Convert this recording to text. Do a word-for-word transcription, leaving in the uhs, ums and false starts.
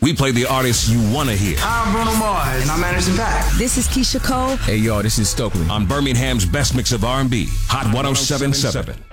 We play the artists you want to hear. I'm Bruno Mars, and I'm Anderson .Paak. This is Keisha Cole. Hey, y'all, this is Stokely. On Birmingham's best mix of R and B, Hot one oh seven point seven.